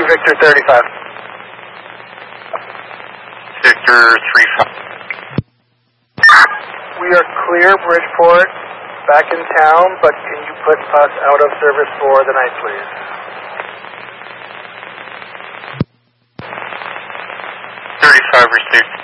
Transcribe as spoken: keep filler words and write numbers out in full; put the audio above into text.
Victor thirty-five. Victor three five. We are clear, Bridgeport. Back in town, but can you put us out of service for the night, please? thirty-five received.